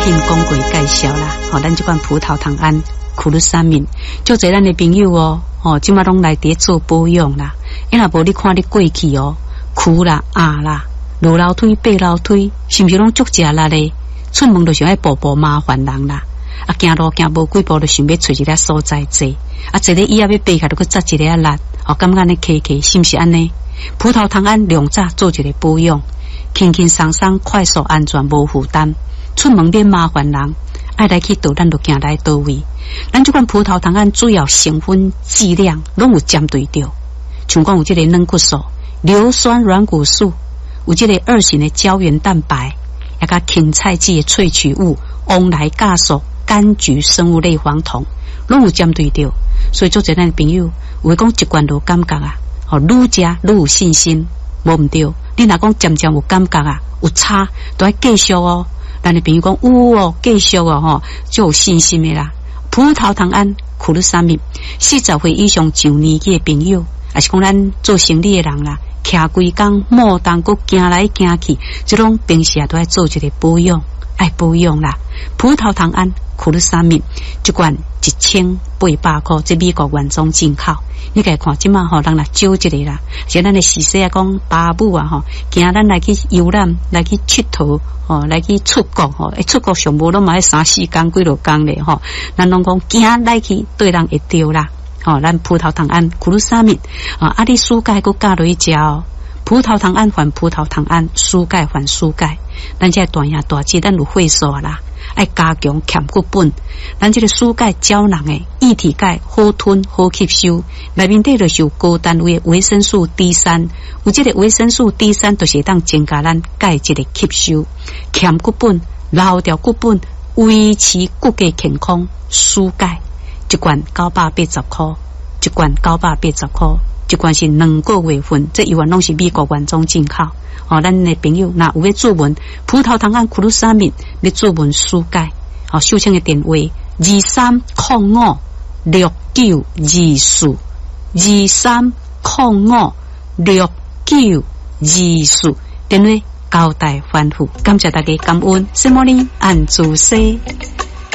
品讲过介绍啦，咱这款葡萄糖胺库鲁沙敏，就侪咱的朋友即马拢来伫做保养啦。因若无你看你过去苦啦、啦、落楼梯、爬楼梯，是毋是拢足食力咧？出门就想爱步步麻烦人啦。行路行无几步就想要找一个所在坐，坐咧椅仔要爬起来就去扎一个力，感觉呢客客是毋是安尼？葡萄糖胺两早做一个保养，轻轻松松、快速、安全、无负担，出门免麻烦人。爱来去倒，咱就行来倒位。咱这款葡萄糖胺主要成分剂量拢有针对着，像讲有这个软骨素、硫酸软骨素，有这个2型的胶原蛋白，也甲芹菜籽的萃取物、翁来酵素、柑橘生物类黄酮，拢有针对着。所以做侪咱的朋友，有会讲一罐就感觉愈食愈有信心，无毋对。你若讲渐渐有感觉有差，都要继续咱的朋友讲有继续就有信心的啦。葡萄糖胺库鲁沙敏，40岁以上上年纪的朋友，也是讲咱做生理的人啦，徛规工莫当搁行来行去，这种平时都要做一个保养，爱保养啦。葡萄糖胺库鲁沙敏一罐1800块，这美国原装进口。你家看即马人来少一个啦，像咱的时势讲爸母惊咱来去游览，来去佚佗来去出国出国上无拢嘛3、4天几落天咧咱拢讲惊来去对人会着啦咱葡萄糖胺库鲁沙敏你输钙搁加落去食葡萄糖胺还葡萄糖胺，输钙还输钙。咱这大爷大姐咱有会数啦，爱加强欠骨本。咱这个输钙胶囊的液体钙好吞好吸收，内面底就是有高单位的维生素 D3， 有这个维生素 D3 就是当增加咱钙质的吸收，欠骨本、留掉骨本，维持骨骼健康。输钙一罐980块，一罐980块。一罐是2个月份，这一罐拢是美国原装进口咱的朋友若有要注文葡萄糖胺库鲁沙敏，要注文输钙收听的电话23056924 23056924，电话交代吩咐。感谢大家感恩，什么呢？按住西。